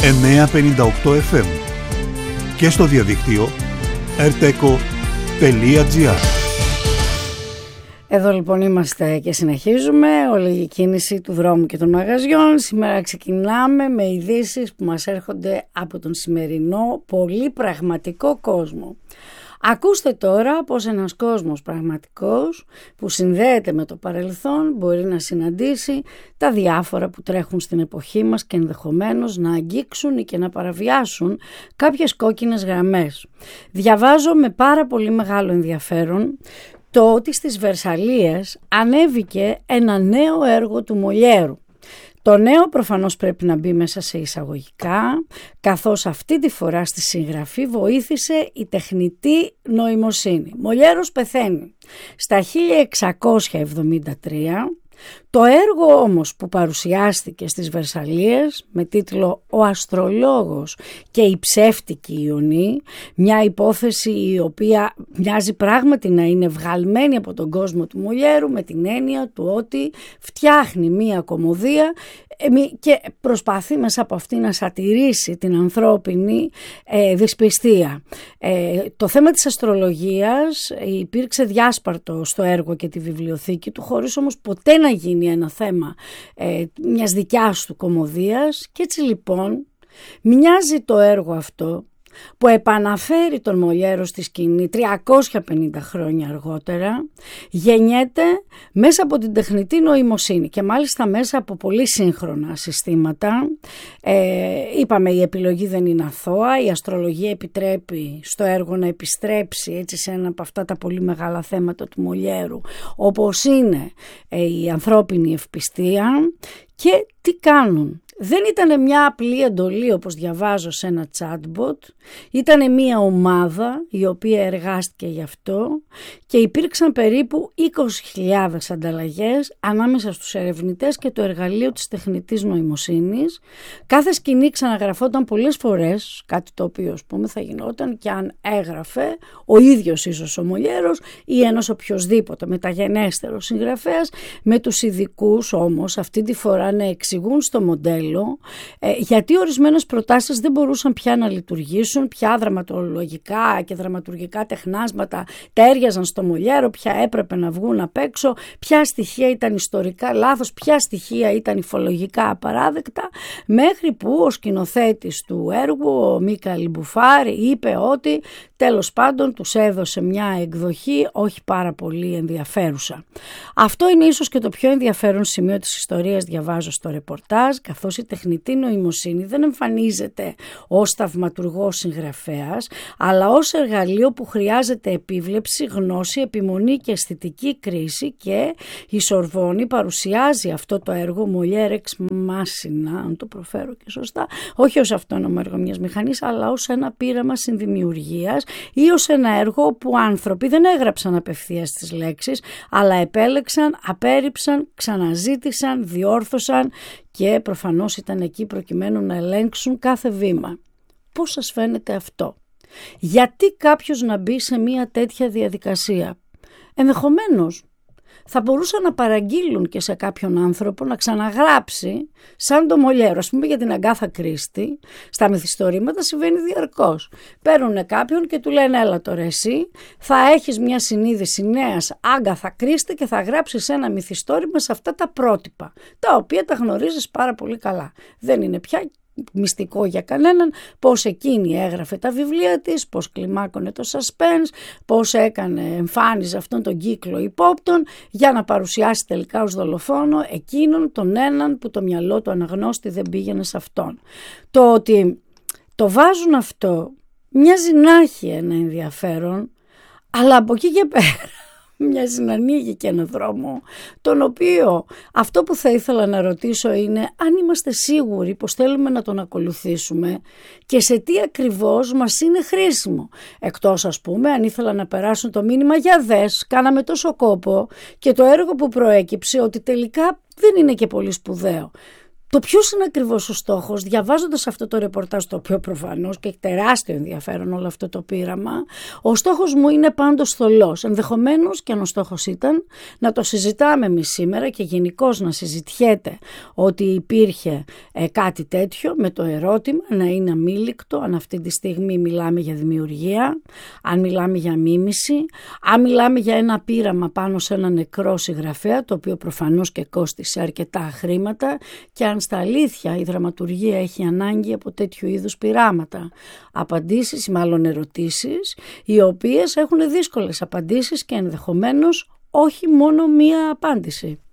958 FM και στο διαδίκτυο rteco.gr. Εδώ λοιπόν είμαστε και συνεχίζουμε όλη η κίνηση του δρόμου και των μαγαζιών. Σήμερα ξεκινάμε με ειδήσεις που μας έρχονται από τον σημερινό πολύ πραγματικό κόσμο. Ακούστε τώρα πως ένας κόσμος πραγματικός που συνδέεται με το παρελθόν μπορεί να συναντήσει τα διάφορα που τρέχουν στην εποχή μας και ενδεχομένως να αγγίξουν ή και να παραβιάσουν κάποιες κόκκινες γραμμές. Διαβάζω με πάρα πολύ μεγάλο ενδιαφέρον το ότι στις Βερσαλίες ανέβηκε ένα νέο έργο του Μολιέρου. Το νέο προφανώς πρέπει να μπει μέσα σε εισαγωγικά, καθώς αυτή τη φορά στη συγγραφή βοήθησε η τεχνητή νοημοσύνη. Μολιέρος πεθαίνει στα 1673. Το έργο όμως που παρουσιάστηκε στις Βερσαλίες με τίτλο «Ο Αστρολόγος και η ψεύτικη Ιωνή», μια υπόθεση η οποία μοιάζει πράγματι να είναι βγαλμένη από τον κόσμο του Μολιέρου με την έννοια του ότι φτιάχνει μια κωμωδία και προσπαθεί μέσα από αυτή να σατηρήσει την ανθρώπινη δυσπιστία. Το θέμα της αστρολογίας υπήρξε διάσπαρτο στο έργο και τη βιβλιοθήκη του, χωρίς όμως ποτέ να γίνει ένα θέμα μιας δικιάς του κωμωδίας, και έτσι λοιπόν μοιάζει το έργο αυτό που επαναφέρει τον Μολιέρο στη σκηνή 350 χρόνια αργότερα, γεννιέται μέσα από την τεχνητή νοημοσύνη και μάλιστα μέσα από πολύ σύγχρονα συστήματα. Είπαμε, η επιλογή δεν είναι αθώα, η αστρολογία επιτρέπει στο έργο να επιστρέψει έτσι σε ένα από αυτά τα πολύ μεγάλα θέματα του Μολιέρου, όπως είναι η ανθρώπινη ευπιστία. Και τι κάνουν? Δεν ήταν μια απλή εντολή όπως διαβάζω σε ένα chatbot, ήταν μια ομάδα η οποία εργάστηκε γι' αυτό και υπήρξαν περίπου 20.000 ανταλλαγές ανάμεσα στους ερευνητές και το εργαλείο της τεχνητής νοημοσύνης. Κάθε σκηνή ξαναγραφόταν πολλές φορές, κάτι το οποίο ας πούμε θα γινόταν και αν έγραφε ο ίδιος ίσως ο Μολιέρος ή ένας οποιοσδήποτε μεταγενέστερος συγγραφέας, με τους ειδικούς όμως αυτή τη φορά να εξηγούν στο μοντέλο γιατί ορισμένες προτάσεις δεν μπορούσαν πια να λειτουργήσουν, ποια δραματολογικά και δραματουργικά τεχνάσματα τέριαζαν στο Μολιέρο, ποια έπρεπε να βγουν απ' έξω, ποια στοιχεία ήταν ιστορικά λάθος, ποια στοιχεία ήταν υφολογικά απαράδεκτα, μέχρι που ο σκηνοθέτης του έργου, ο Μίκαελ Μπουφάρ, είπε ότι τέλος πάντων τους έδωσε μια εκδοχή όχι πάρα πολύ ενδιαφέρουσα. Αυτό είναι ίσως και το πιο ενδιαφέρον σημείο της ιστορίας, διαβάζω στο ρεπορτάζ, καθώς η τεχνητή νοημοσύνη δεν εμφανίζεται ως θαυματουργός συγγραφέας, αλλά ως εργαλείο που χρειάζεται επίβλεψη, γνώση, επιμονή και αισθητική κρίση, και η Σορβόνη παρουσιάζει αυτό το έργο Molière ex machina, αν το προφέρω και σωστά, όχι ως αυτόνομο έργο μιας μηχανής, αλλά ως ένα πείραμα συνδημιουργίας ή ως ένα έργο που άνθρωποι δεν έγραψαν απευθείας τις λέξεις, αλλά επέλεξαν, απέρριψαν, ξαναζήτησαν, διόρθωσαν και προφανώς ήταν εκεί προκειμένου να ελέγξουν κάθε βήμα. Πώς σας φαίνεται αυτό? Γιατί κάποιος να μπει σε μια τέτοια διαδικασία? Ενδεχομένως θα μπορούσαν να παραγγείλουν και σε κάποιον άνθρωπο να ξαναγράψει σαν το Μολιέρο. Ας πούμε για την Αγκάθα Κρίστη, στα μυθιστορήματα συμβαίνει διαρκώς. Παίρνουν κάποιον και του λένε έλα τώρα εσύ θα έχεις μια συνείδηση νέας Άγκαθα Κρίστη και θα γράψεις ένα μυθιστόρημα σε αυτά τα πρότυπα, τα οποία τα γνωρίζεις πάρα πολύ καλά. Δεν είναι πια μυστικό για κανέναν πώς εκείνη έγραφε τα βιβλία της, πώς κλιμάκωνε το suspense, πώς εμφάνιζε αυτόν τον κύκλο υπόπτων για να παρουσιάσει τελικά ως δολοφόνο εκείνον τον έναν που το μυαλό του αναγνώστη δεν πήγαινε σε αυτόν. Το ότι το βάζουν αυτό μοιάζει να έχει ένα ενδιαφέρον, αλλά από εκεί και πέρα μοιάζει να ανοίγει και ένα δρόμο, τον οποίο αυτό που θα ήθελα να ρωτήσω είναι αν είμαστε σίγουροι πως θέλουμε να τον ακολουθήσουμε και σε τι ακριβώς μας είναι χρήσιμο. Εκτός ας πούμε αν ήθελα να περάσουν το μήνυμα για δες, κάναμε τόσο κόπο και το έργο που προέκυψε ότι τελικά δεν είναι και πολύ σπουδαίο. Το ποιος είναι ακριβώς ο στόχος, διαβάζοντας αυτό το ρεπορτάζ, το οποίο προφανώς και έχει τεράστιο ενδιαφέρον όλο αυτό το πείραμα, ο στόχος μου είναι πάντως θολός. Ενδεχομένως και αν ο στόχος ήταν να το συζητάμε εμείς σήμερα και γενικώς να συζητιέται ότι υπήρχε κάτι τέτοιο, με το ερώτημα να είναι αμήλικτο, αν αυτή τη στιγμή μιλάμε για δημιουργία, αν μιλάμε για μίμηση, αν μιλάμε για ένα πείραμα πάνω σε ένα νεκρό συγγραφέα, το οποίο προφανώς και κόστισε αρκετά χρήματα, και αν στα αλήθεια η δραματουργία έχει ανάγκη από τέτοιου είδους πειράματα. Απαντήσεις ή μάλλον ερωτήσεις, οι οποίες έχουν δύσκολες απαντήσεις και ενδεχομένως όχι μόνο μία απάντηση.